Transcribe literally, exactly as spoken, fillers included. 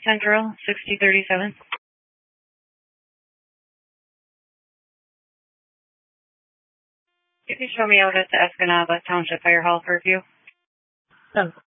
Central, sixty thirty-seven. You can show me out at the Escanaba Township Fire Hall for a few. Oh.